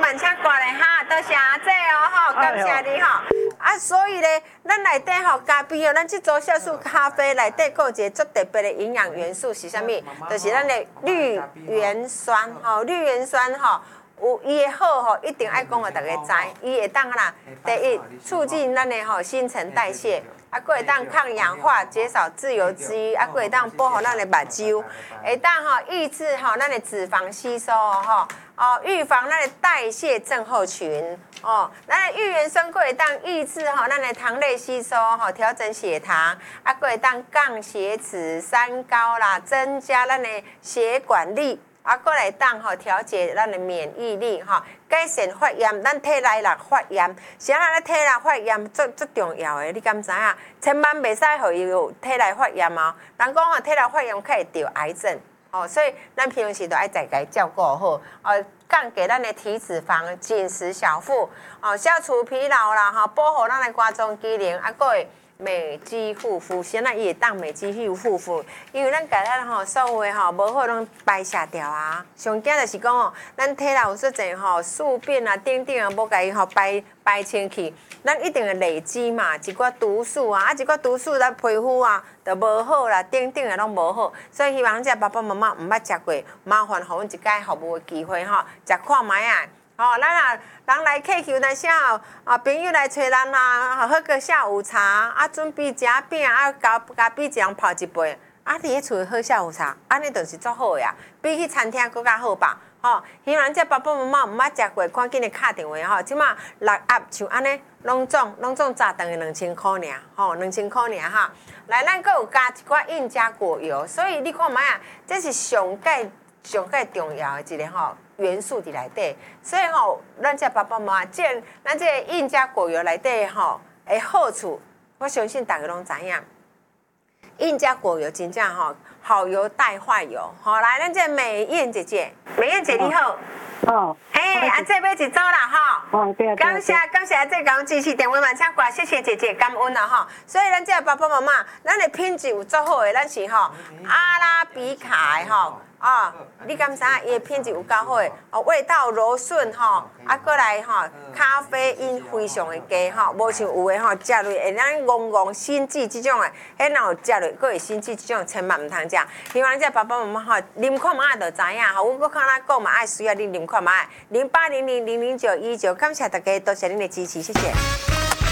万请挂咧哈，多谢阿姐哦吼，感谢你吼。所以咧，咱内底吼咖啡哦，咱这组酵素咖啡内底有一个足特别的营养元素是啥物？就是咱的绿原酸吼，绿原酸吼。有伊的好吼，一定爱讲互大家知，伊会当啦，第一促进咱的吼新陈代谢，啊，佫会当抗氧化，减少自由基，啊，佫会当保护咱的目睭，会当吼抑制吼咱的脂肪吸收吼，预防咱的代谢症候群哦，咱的绿原酸佫会当抑制吼咱的糖类吸收吼，调整血糖，啊，佫会当降血脂、三高啦，增加咱的血管力。过来当吼调节咱的免疫力吼，改善发炎，咱体内啦发炎，啥咱体内发炎最重要的，你敢知影？千万袂使互伊有体内发炎哦。人讲吼体内发炎，可会得癌症哦，所以咱平时都爱在家照顾好降低咱的体脂肪，紧实小腹消除疲劳啦保护咱的肝脏机能，佫会。美肌护肤，现在伊会当美肌护肤，因为咱家咱所有的无好拢排下掉啊。上惊就是讲咱体内有说侪宿便啊、等等无甲伊排清去，咱一定会累积嘛，一寡毒素啊，一寡毒素咱皮肤啊就无好啦，等等的拢无好，所以希望这爸爸妈妈毋捌食过，麻烦互阮一摆服务的机会食看卖啊。咱人来客求那啥朋友来找咱啊，喝个下午茶准备食饼加比一人泡一杯伫咧厝喝下午茶，安尼就是足好呀，比去餐厅更加好吧？希望这爸爸妈妈毋捌食过，赶紧来敲电话即马6盒像安尼，拢总炸顿的2000块尔，2000块尔哈。来，咱佫有加一寡印加果油，所以你看卖啊，这是上介重要的一个元素伫内底，所以咱这爸爸妈妈，咱这印加果油内底的好处，我相信大家拢知影。印加果油真正好油带坏油，来，咱这美燕姐姐你好。阿姐买一组啦对。 感谢阿姐甲阮支持电话万请挂，谢谢姐姐，感恩啦所以咱这爸爸妈妈，咱的品质有足好的，咱是阿拉比卡的你敢知影伊的品质有够好的味道柔顺过来咖啡因非常的低无像有的食落会咱戆心悸即种的，若有食落佫会心悸即种，千万毋通食。希望这爸爸妈妈啉看卖就知影我看咱讲嘛爱需要你啉看卖，0800000919，感谢大家，多谢恁的支持，谢谢。